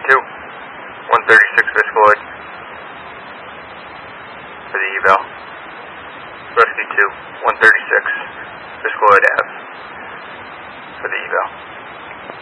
2, 136 Viscoid for the eval. Rescue 2, 136 Viscoid Ave for the eval.